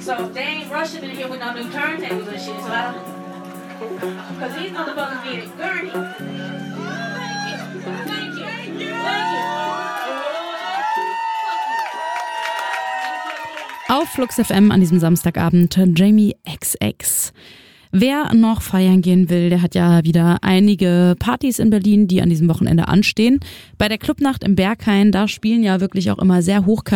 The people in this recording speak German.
So they ain't rushing in here with no new turntables and shit, so I don't... Because these motherfuckers need a gurney. Thank you. Thank you. Auf Flux FM an diesem Samstagabend Jamie XX. Wer noch feiern gehen will, der hat ja wieder einige Partys in Berlin, die an diesem Wochenende anstehen. Bei der Clubnacht im Berghain, da spielen ja wirklich auch immer sehr hochkarätige